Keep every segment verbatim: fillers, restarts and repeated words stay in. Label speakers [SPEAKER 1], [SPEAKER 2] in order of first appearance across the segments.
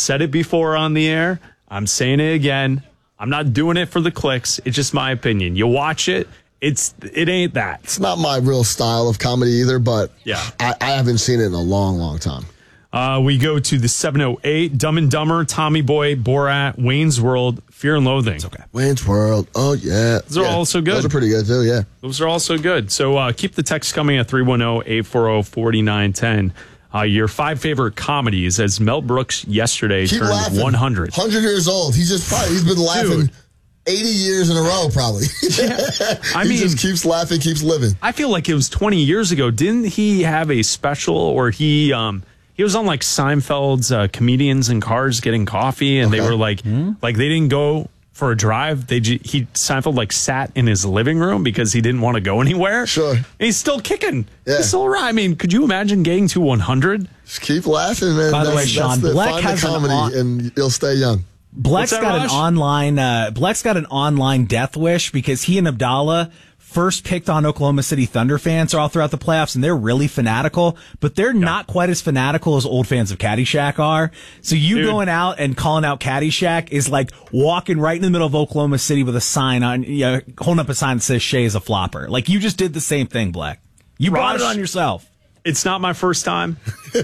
[SPEAKER 1] said it before on the air. I'm saying it again. I'm not doing it for the clicks. It's just my opinion. You watch it. It's it ain't that.
[SPEAKER 2] It's not my real style of comedy either, but
[SPEAKER 1] yeah.
[SPEAKER 2] I, I haven't seen it in a long, long time.
[SPEAKER 1] Uh, we go to the seven oh eight, Dumb and Dumber, Tommy Boy, Borat, Wayne's World, Fear and Loathing.
[SPEAKER 3] It's okay.
[SPEAKER 2] Wayne's World. Oh, yeah.
[SPEAKER 1] Those are
[SPEAKER 2] yeah.
[SPEAKER 1] also good.
[SPEAKER 2] Those are pretty good, too, yeah.
[SPEAKER 1] Those are also good. So uh, keep the text coming at three one zero, eight four zero, four nine one zero. Uh, your five favorite comedies, as Mel Brooks yesterday
[SPEAKER 2] Keep
[SPEAKER 1] turned
[SPEAKER 2] laughing.
[SPEAKER 1] one hundred.
[SPEAKER 2] one hundred years old. He's just probably, he's been laughing
[SPEAKER 1] Dude.
[SPEAKER 2] eighty years in a row, probably.
[SPEAKER 1] Yeah. I
[SPEAKER 2] he
[SPEAKER 1] mean,
[SPEAKER 2] just keeps laughing, keeps living.
[SPEAKER 1] I feel like it was twenty years ago. Didn't he have a special, or he um he was on like Seinfeld's uh, Comedians in Cars Getting Coffee, and
[SPEAKER 2] Okay.
[SPEAKER 1] they were like
[SPEAKER 3] Hmm?
[SPEAKER 1] like they didn't go for a drive. They ju- he Seinfeld like sat in his living room because he didn't want to go anywhere.
[SPEAKER 2] Sure.
[SPEAKER 1] And he's still kicking.
[SPEAKER 2] Yeah.
[SPEAKER 1] He's still around. I mean, could you imagine getting to one hundred?
[SPEAKER 2] Just keep laughing, man.
[SPEAKER 3] By the
[SPEAKER 2] that's,
[SPEAKER 3] way, Sean,
[SPEAKER 2] that's the,
[SPEAKER 3] Black
[SPEAKER 2] find
[SPEAKER 3] has
[SPEAKER 2] the
[SPEAKER 3] an
[SPEAKER 2] comedy,
[SPEAKER 3] on-
[SPEAKER 2] and you'll stay young.
[SPEAKER 3] Black's
[SPEAKER 1] What's that,
[SPEAKER 3] got
[SPEAKER 1] Raj?
[SPEAKER 3] an online. Uh, Black's got an online death wish because he and Abdallah first picked on Oklahoma City Thunder fans all throughout the playoffs, and they're really fanatical, but they're not quite as fanatical as old fans of Caddyshack are. So you
[SPEAKER 1] Dude.
[SPEAKER 3] going out and calling out Caddyshack is like walking right in the middle of Oklahoma City with a sign on, you know, holding up a sign that says Shea is a flopper. Like you just did the same thing, Black. You brought
[SPEAKER 1] Raj,
[SPEAKER 3] it on yourself.
[SPEAKER 1] It's not my first time.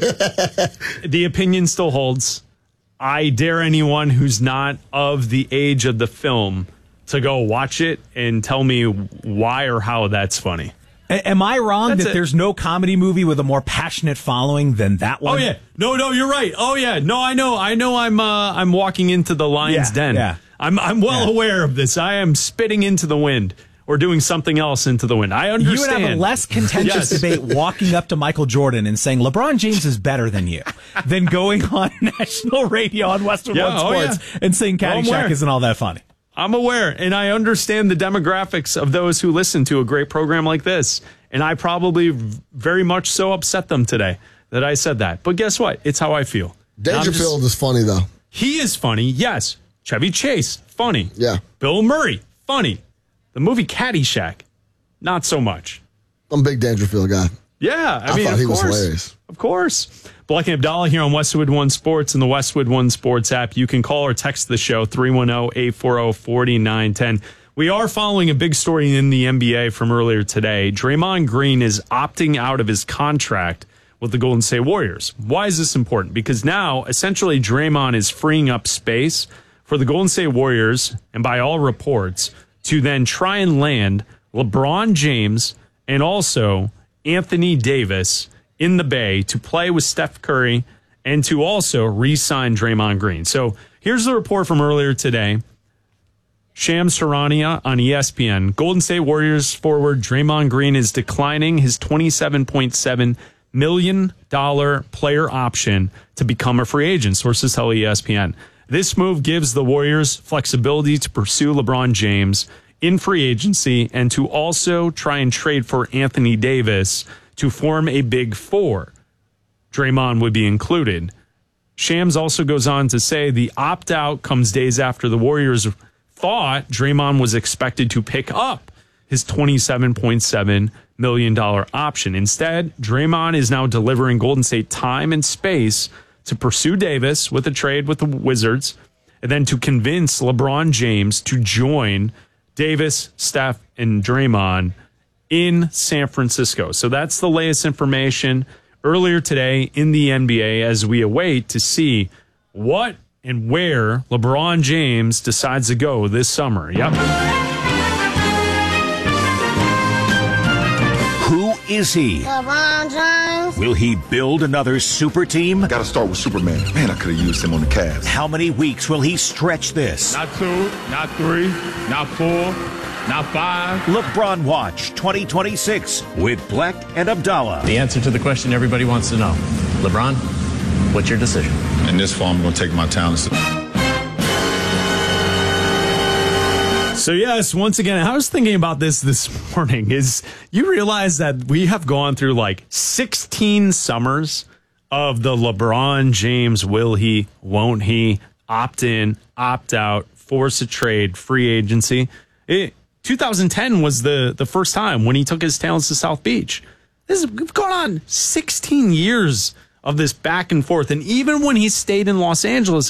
[SPEAKER 1] The opinion still holds. I dare anyone who's not of the age of the film to go watch it and tell me why or how that's funny.
[SPEAKER 3] A- am I wrong
[SPEAKER 1] That's
[SPEAKER 3] that
[SPEAKER 1] it.
[SPEAKER 3] there's no comedy movie with a more passionate following than that one?
[SPEAKER 1] Oh yeah, no, no, you're right. Oh yeah, no, I know, I know. I'm, uh, I'm walking into the lion's
[SPEAKER 3] Yeah,
[SPEAKER 1] den.
[SPEAKER 3] yeah.
[SPEAKER 1] I'm, I'm well
[SPEAKER 3] Yeah.
[SPEAKER 1] aware of this. I am spitting into the wind or doing something else into the wind. I
[SPEAKER 3] You
[SPEAKER 1] understand.
[SPEAKER 3] would have a less contentious
[SPEAKER 1] Yes.
[SPEAKER 3] debate walking up to Michael Jordan and saying LeBron James is better than you than going on national radio on Western
[SPEAKER 1] Yeah,
[SPEAKER 3] One
[SPEAKER 1] oh,
[SPEAKER 3] Sports
[SPEAKER 1] yeah.
[SPEAKER 3] and saying
[SPEAKER 1] Well, I'm
[SPEAKER 3] Caddyshack
[SPEAKER 1] aware.
[SPEAKER 3] isn't all that funny.
[SPEAKER 1] I'm aware, and I understand the demographics of those who listen to a great program like this. And I probably very much so upset them today that I said that. But guess what? It's how I feel. And I'm just-
[SPEAKER 2] Dangerfield is funny, though.
[SPEAKER 1] He is funny, yes. Chevy Chase, funny.
[SPEAKER 2] Yeah.
[SPEAKER 1] Bill Murray, funny. The movie Caddyshack, not so much.
[SPEAKER 2] I'm a big Dangerfield guy.
[SPEAKER 1] Yeah, I,
[SPEAKER 2] I
[SPEAKER 1] mean,
[SPEAKER 2] thought
[SPEAKER 1] of
[SPEAKER 2] he was
[SPEAKER 1] course,
[SPEAKER 2] hilarious.
[SPEAKER 1] Of course. Black and Abdallah here on Westwood One Sports and the Westwood One Sports app. You can call or text the show three one zero, eight four zero, four nine one zero. We are following a big story in the N B A from earlier today. Draymond Green is opting out of his contract with the Golden State Warriors. Why is this important? Because now, essentially, Draymond is freeing up space for the Golden State Warriors, and by all reports, to then try and land LeBron James and also Anthony Davis in the Bay to play with Steph Curry and to also re-sign Draymond Green. So here's the report from earlier today. Shams Charania on E S P N. Golden State Warriors forward Draymond Green is declining his twenty-seven point seven million dollars player option to become a free agent, sources tell E S P N. This move gives the Warriors flexibility to pursue LeBron James in free agency and to also try and trade for Anthony Davis to form a big four. Draymond would be included. Shams also goes on to say the opt-out comes days after the Warriors thought Draymond was expected to pick up his twenty-seven point seven million dollars option. Instead, Draymond is now delivering Golden State time and space to pursue Davis with a trade with the Wizards and then to convince LeBron James to join Davis, Steph, and Draymond in San Francisco. So that's the latest information earlier today in the N B A as we await to see what and where LeBron James decides to go this summer. Yep.
[SPEAKER 4] Who is he?
[SPEAKER 5] LeBron James.
[SPEAKER 4] Will he build another super team?
[SPEAKER 6] Got to start with Superman. Man, I could have used him on the Cavs.
[SPEAKER 4] How many weeks will he stretch this?
[SPEAKER 7] Not two, not three, not four, not five.
[SPEAKER 4] LeBron Watch twenty twenty-six with Black and Abdallah.
[SPEAKER 8] The answer to the question everybody wants to know. LeBron, what's your decision?
[SPEAKER 6] In this fall, I'm going to take my talents.
[SPEAKER 1] So yes, once again, I was thinking about this this morning. Is you realize that we have gone through like sixteen summers of the LeBron James, will he, won't he, opt in, opt out, force a trade, free agency. It, twenty ten was the, the first time when he took his talents to South Beach. This is, we've gone on sixteen years of this back and forth. And even when he stayed in Los Angeles,